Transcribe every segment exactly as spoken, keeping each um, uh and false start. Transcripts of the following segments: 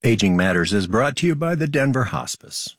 Aging Matters is brought to you by the Denver Hospice.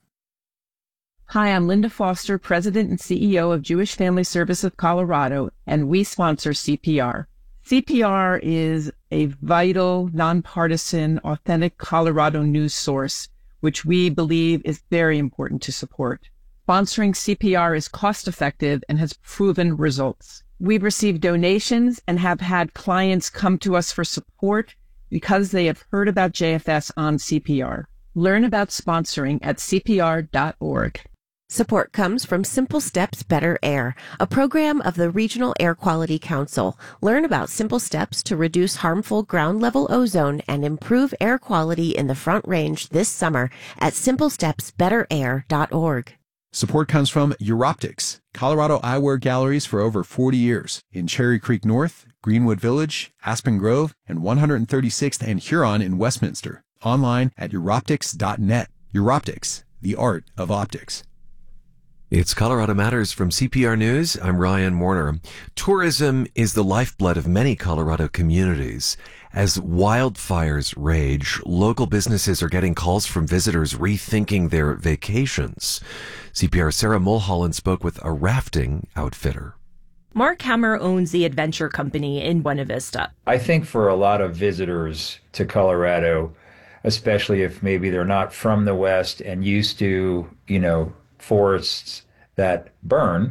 Hi, I'm Linda Foster, President and C E O of Jewish Family Service of Colorado, and we sponsor C P R. C P R is a vital, nonpartisan, authentic Colorado news source, which we believe is very important to support. Sponsoring C P R is cost-effective and has proven results. We've received donations and have had clients come to us for support because they have heard about J F S on C P R. Learn about sponsoring at C P R dot org. Support comes from Simple Steps Better Air, a program of the Regional Air Quality Council. Learn about simple steps to reduce harmful ground-level ozone and improve air quality in the Front Range this summer at simple steps better air dot org. Support comes from Uroptics, Colorado eyewear galleries for over forty years in Cherry Creek North, Greenwood Village, Aspen Grove, and one hundred thirty-sixth and Huron in Westminster. Online at uroptics dot net. Uroptics, the art of optics. It's Colorado Matters from C P R News. I'm Ryan Warner. Tourism is the lifeblood of many Colorado communities. As wildfires rage, local businesses are getting calls from visitors rethinking their vacations. C P R's Sarah Mulholland spoke with a rafting outfitter. Mark Hammer owns the adventure company in Buena Vista. I think for a lot of visitors to Colorado, especially if maybe they're not from the West and used to, you know, forests that burn,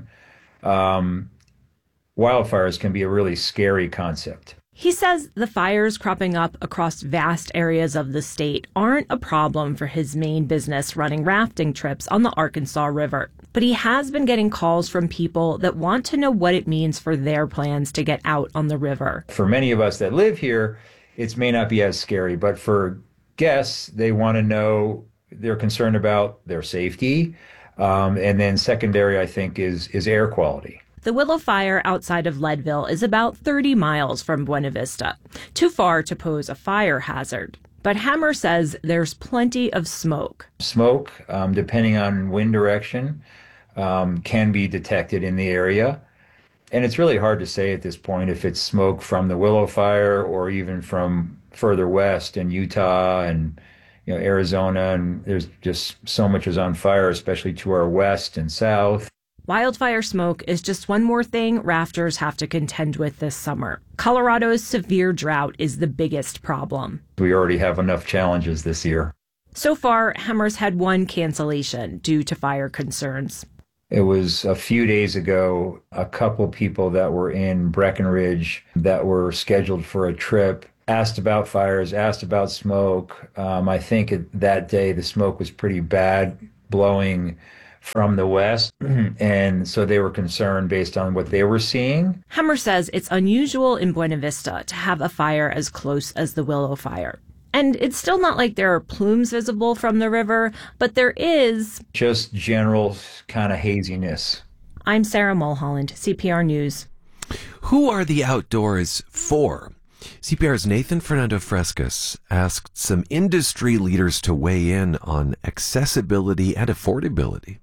um, wildfires can be a really scary concept. He says the fires cropping up across vast areas of the state aren't a problem for his main business running rafting trips on the Arkansas River. But he has been getting calls from people that want to know what it means for their plans to get out on the river. For many of us that live here, it may not be as scary, but for guests, they want to know, they're concerned about their safety. Um, and then secondary, I think, is is air quality. The Willow Fire outside of Leadville is about thirty miles from Buena Vista, too far to pose a fire hazard. But Hammer says there's plenty of smoke. Smoke, um, depending on wind direction, um, can be detected in the area. And it's really hard to say at this point if it's smoke from the Willow Fire or even from further west in Utah and you know, Arizona, and there's just so much is on fire, especially to our west and south. Wildfire smoke is just one more thing rafters have to contend with this summer. Colorado's severe drought is the biggest problem. We already have enough challenges this year. So far, Hammer's had one cancellation due to fire concerns. It was a few days ago, a couple people that were in Breckenridge that were scheduled for a trip asked about fires, asked about smoke. Um, I think it, that day the smoke was pretty bad, blowing from the west, and so they were concerned based on what they were seeing. Hammer says it's unusual in Buena Vista to have a fire as close as the Willow Fire. And it's still not like there are plumes visible from the river, but there is just general kind of haziness. I'm Sarah Mulholland, C P R News. Who are the outdoors for? C P R's Nathan Fernando Frescas asked some industry leaders to weigh in on accessibility and affordability.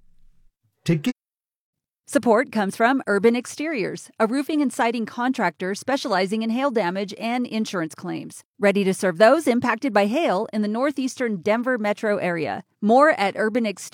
To get Support comes from Urban Exteriors, a roofing and siding contractor specializing in hail damage and insurance claims. Ready to serve those impacted by hail in the northeastern Denver metro area. More at Urban Exteriors.